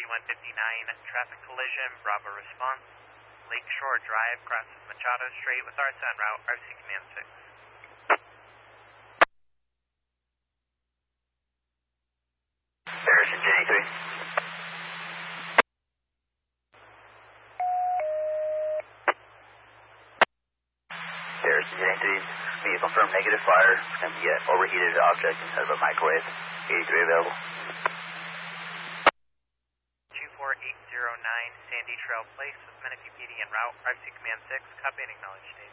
traffic collision, Bravo response. Lakeshore Drive crosses Machado Strait with RSA en route, RC Command 6. Harrison, Jenny 3. Harrison, Jenny 3. Can you confirm negative fire and the overheated object inside of a microwave? 83 available. 24809 Sandy Trail Place with Menifee PD en route, RC Command 6, copy and acknowledge, Dave.